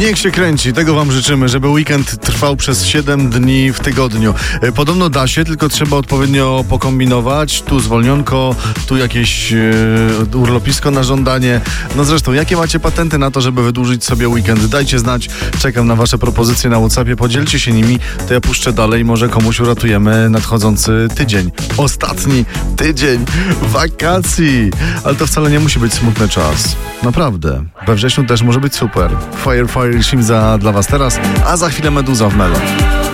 Niech się kręci, tego wam życzymy, żeby weekend trwał przez 7 dni w tygodniu. Podobno da się, tylko trzeba odpowiednio pokombinować. Tu zwolnionko, tu jakieś urlopisko na żądanie. No zresztą, jakie macie patenty na to, żeby wydłużyć sobie weekend? Dajcie znać, czekam na wasze propozycje na WhatsAppie, podzielcie się nimi, to ja puszczę dalej, może komuś uratujemy nadchodzący tydzień. Ostatni tydzień wakacji. Ale to wcale nie musi być smutny czas. Naprawdę. We wrześniu też może być super. Fire Shimza dla was teraz, a za chwilę Meduza w Melo.